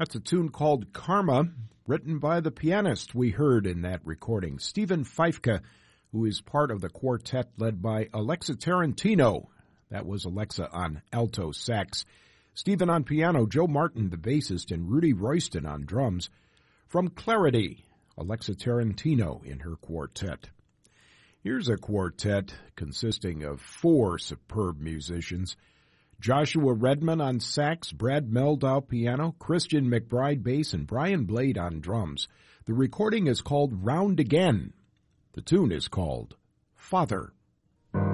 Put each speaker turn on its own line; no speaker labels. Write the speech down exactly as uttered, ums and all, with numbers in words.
That's a tune called Karma, written by the pianist we heard in that recording, Stephen Feifke, who is part of the quartet led by Alexa Tarantino. That was Alexa on alto sax. Stephen on piano, Joe Martin, the bassist, and Rudy Royston on drums. From Clarity, Alexa Tarantino in her quartet. Here's a quartet consisting of four superb musicians. Joshua Redman on sax, Brad Meldau piano, Christian McBride bass, and Brian Blade on drums. The recording is called Round Again. The tune is called Father.